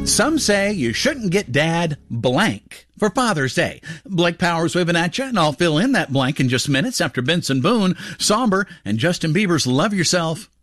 Some say you shouldn't get dad blank for Father's Day. Blake Powers waving at you, and I'll fill in that blank in just minutes after Benson Boone, Somber, and Justin Bieber's Love Yourself.